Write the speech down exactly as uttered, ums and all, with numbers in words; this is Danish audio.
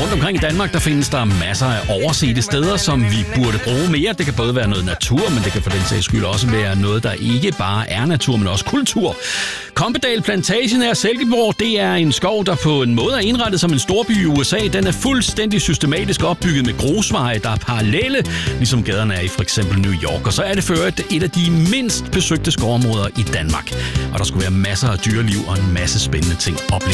rundt omkring i Danmark, der findes der masser af oversete steder, som vi burde bruge mere. Det kan både være noget natur, men det kan for den sags skyld også være noget, der ikke bare er natur, men også kultur. Kompedal Plantage nær Silkeborg, det er en skov, der på en måde er indrettet som en storby i U S A. Den er fuldstændig systematisk opbygget med grusveje, der er parallelle, ligesom gaderne er i for eksempel New York. Og så er det for øvrigt et af de mindst besøgte skovområder i Danmark. Og der skulle være masser af dyreliv og en masse spændende ting oplevet.